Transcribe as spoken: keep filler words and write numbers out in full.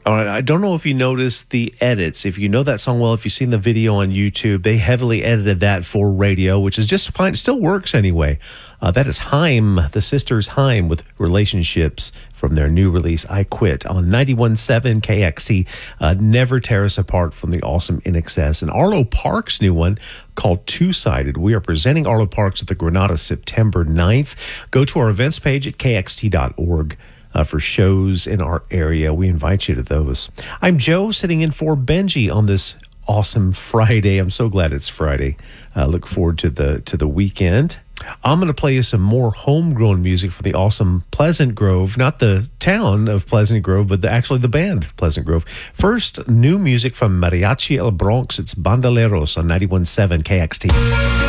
All right, I don't know if you noticed the edits. If you know that song well, if you've seen the video on YouTube, they heavily edited that for radio, which is just fine. It still works anyway. Uh, that is Haim, the sisters Haim, with Relationships from their new release, I Quit, on ninety-one point seven K X T. Uh, Never Tear Us Apart from the awesome I N X S. And Arlo Parks' new one called Two-Sided. We are presenting Arlo Parks at the Granada September ninth. Go to our events page at K X T dot org. Uh, for shows in our area. We invite you to those. I'm Joe, sitting in for Benji on this awesome Friday. I'm so glad it's Friday. Uh, look forward to the to the weekend. I'm going to play you some more homegrown music for the awesome Pleasant Grove, not the town of Pleasant Grove, but the, actually the band Pleasant Grove. First, new music from Mariachi El Bronx. It's Bandoleros on ninety-one point seven K X T.